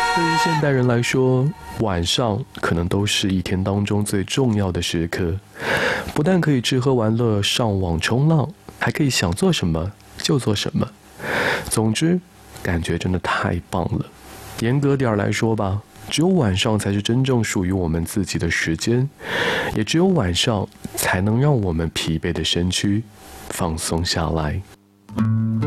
对于现代人来说，晚上可能都是一天当中最重要的时刻，不但可以吃喝玩乐、上网冲浪，还可以想做什么就做什么。总之，感觉真的太棒了。严格点来说吧，只有晚上才是真正属于我们自己的时间，也只有晚上才能让我们疲惫的身躯放松下来。